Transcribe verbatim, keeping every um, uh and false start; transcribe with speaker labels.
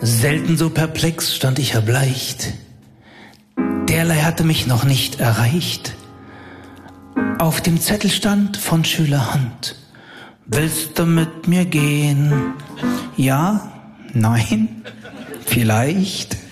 Speaker 1: Selten so perplex stand ich erbleicht. Derlei hatte mich noch nicht erreicht. Auf dem Zettel stand von Schülerhand: Willst du mit mir gehen? Ja? Nein? Vielleicht?